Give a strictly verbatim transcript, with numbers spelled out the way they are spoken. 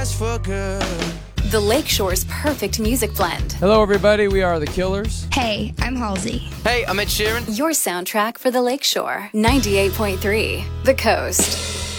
For good. The Lakeshore's perfect music blend. Hello, everybody. We are The Killers. Hey, I'm Halsey. Hey, I'm Ed Sheeran. Your soundtrack for the Lakeshore. ninety-eight point three, The Coast.